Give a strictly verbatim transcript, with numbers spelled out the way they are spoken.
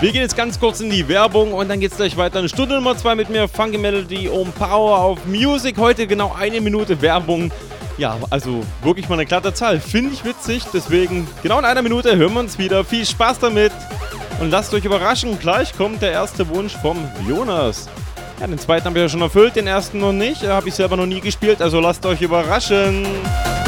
Wir gehen jetzt ganz kurz in die Werbung und dann geht es gleich weiter. Eine Stunde Nummer zwei mit mir, Funky Melody um Power auf Music. Heute genau eine Minute Werbung. Ja, also wirklich mal eine glatte Zahl. Finde ich witzig, deswegen genau in einer Minute hören wir uns wieder. Viel Spaß damit und lasst euch überraschen. Gleich kommt der erste Wunsch vom Jonas. Ja, den zweiten habe ich ja schon erfüllt, den ersten noch nicht. Habe ich selber noch nie gespielt, also lasst euch überraschen.